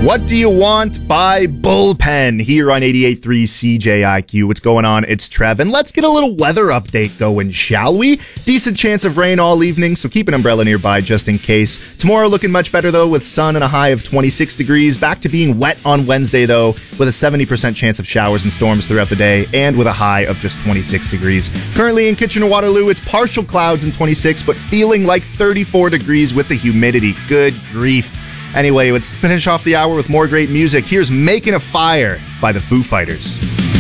What Do You Want by Bullpen here on 88.3 CJIQ. What's going on? It's Trev, and let's get a little weather update going, shall we? Decent chance of rain all evening, so keep an umbrella nearby just in case. Tomorrow looking much better, though, with sun and a high of 26 degrees. Back to being wet on Wednesday, though, with a 70% chance of showers and storms throughout the day, and with a high of just 26 degrees. Currently in Kitchener-Waterloo, it's partial clouds and 26, but feeling like 34 degrees with the humidity. Good grief. Anyway, let's finish off the hour with more great music. Here's Making a Fire by the Foo Fighters.